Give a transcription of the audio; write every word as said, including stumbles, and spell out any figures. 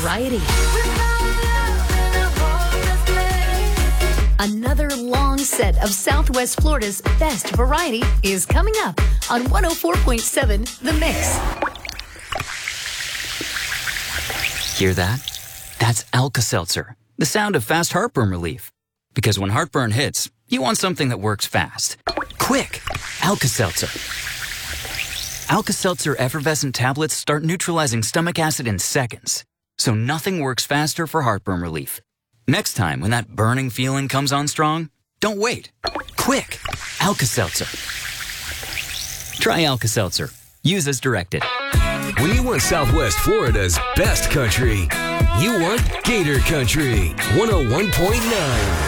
variety. Another long set of Southwest Florida's best variety is coming up on one oh four point seven The Mix. Hear that? That's Alka-Seltzer, the sound of fast heartburn relief. Because when heartburn hits, you want something that works fast. Quick! Alka-Seltzer. Alka-Seltzer effervescent tablets start neutralizing stomach acid in seconds. So nothing works faster for heartburn relief. Next time when that burning feeling comes on strong, don't wait. Quick! Alka-Seltzer. Try Alka-Seltzer. Use as directed. When you want Southwest Florida's best country, you want Gator Country one oh one point nine.